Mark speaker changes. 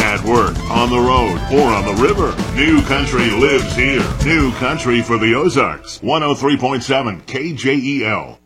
Speaker 1: at work, on the road, or on the river. New Country lives here. New Country for the Ozarks. 103.7 KJEL.